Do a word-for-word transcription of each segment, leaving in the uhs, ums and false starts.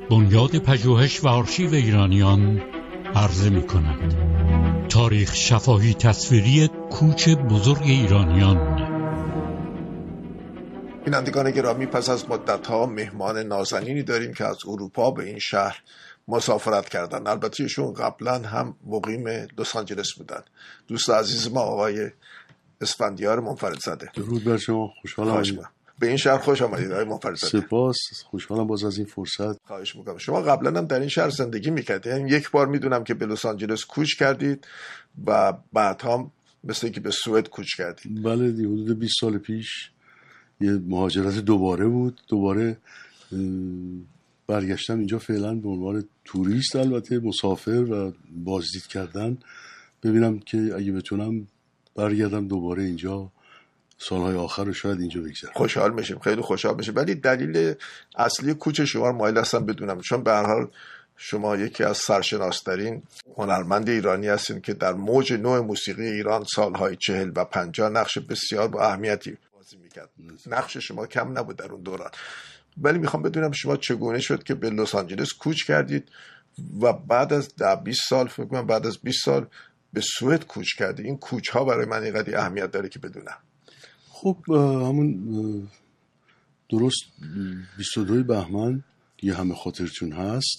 بنیاد پژوهش و آرشیو ایرانیان عرضه می کند. تاریخ شفاهی تصویری کوچ بزرگ ایرانیان. بینندگان گرامی، پس از مدت‌ها مهمان نازنینی داریم که از اروپا به این شهر مسافرت کردن. البته ایشون قبلا هم مقیم لس آنجلس بودن. دوست عزیز ما آقای اسفندیار منفردزاده. درود بر شما، خوشحالم آمدید. به این شهر خوش آمدید آقای منفردزاده. سپاس، خوشحالم باز از این فرصت. خواهش می‌کنم. شما قبلا هم در این شهر زندگی می‌کردید. یعنی یک بار میدونم که به لس آنجلس کوچ کردید و بعد هم مثل که به سوئد کوچ کردید. بله، حدود بیست سال پیش یه مهاجرت دوباره بود. دوباره برگشتم اینجا فعلا به عنوان توریست، البته مسافر و بازدید کردن، ببینم که اگه بتونم برگردم دوباره اینجا سالهای آخر رو شاید اینجا بگذارم. خوشحال میشیم، خیلی خوشحال میشیم. ولی دلیل اصلی کوچ شما رو مایل هستم بدونم، چون به هر حال شما یکی از سرشناس‌ترین هنرمند ایرانی هستین که در موج نو موسیقی ایران سالهای چهل و پنجاه نقش بسیار با اهمیتی بازی میکرد. نقش شما کم نبود در اون دوران. ولی میخوام بدونم شما چگونه شد که به لس آنجلس کوچ کردید و بعد از ده بیست سال، فکر کنم بعد از بیست سال به سوئد کوچ کردید. این کوچ ها برای من اینقدر اهمیت داره که بدونم. خب همون درست بیست و دو بهمن یه همه خاطرتون هست،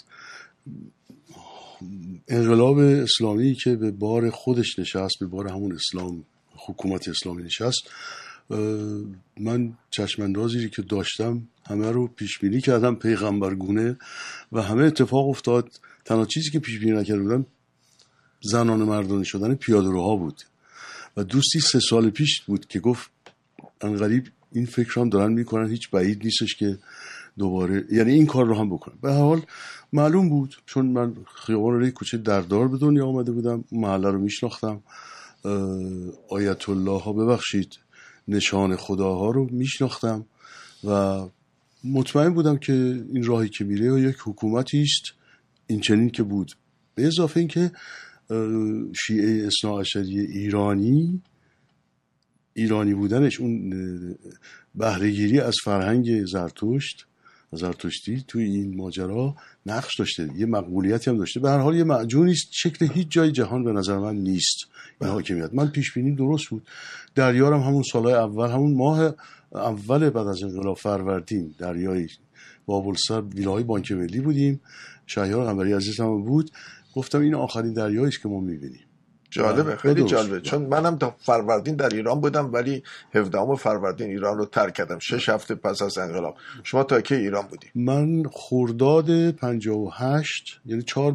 انقلاب اسلامی که به بار خودش نشست، به بار همون اسلام، حکومت اسلامی نشست، من چشماندازی که داشتم همه رو پیش بینی کردم پیغمبرگونه و همه اتفاق افتاد. تنها چیزی که پیش بینی نکرده بودم زنان مردانه شدن پیاده‌روها بود و دوستی سه سال پیش بود که گفت انقریب این فکر هم دارن میکنن، هیچ بعید نیستش که دوباره یعنی این کار رو هم بکنن. به هر حال معلوم بود، چون من خیابان ری کوچه دردار به دنیا آمده بودم، محله رو میشناختم، آیت الله ها ببخشید نشان خداها رو میشناختم و مطمئن بودم که این راهی که میره و یک حکومتی است این چنین که بود. به اضافه این که شیعه اثنا عشری ایرانی ایرانی بودنش، اون بهره‌گیری از فرهنگ زرتشت زرتشتی توی این ماجرا نقش داشته، یه مقبولیتی هم داشته. به هر حال یه معجونی است، شکل هیچ جای جهان به نظر من نیست این حاکمیت. من پیش بینی درست بود. دریارم همون سالهای اول، همون ماه اول بعد از انقلاب فروردین، دریای بابلسر ویلاهای بانک ملی بودیم، شهریار قنبری عزیز هم بود. گفتم این آخرین دریایی است که ما می‌بینیم. جالبه، خیلی جالبه، چون منم تا فروردین در ایران بودم ولی هفدهم فروردین ایران رو ترک کردم، شش هفته پس از انقلاب. شما تا کی ایران بودی؟ من خرداد پنجاه و هشت، یعنی چهار